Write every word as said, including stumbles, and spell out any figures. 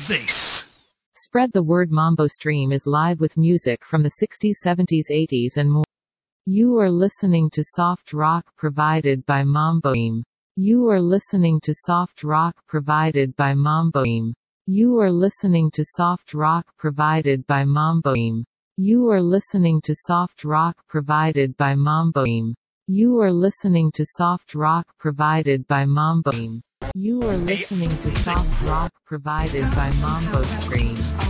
this? Spread the word. Mambo Stream is live with music from the sixties, seventies, eighties and more. You are listening to soft rock provided by Mambo Stream. You are listening to soft rock provided by Mambo Stream. You are listening to soft rock provided by Mambo Stream. You are listening to soft rock provided by Mambo Stream. You are listening to soft rock provided by Mambo Stream. You are listening to soft rock provided by Mambo Stream.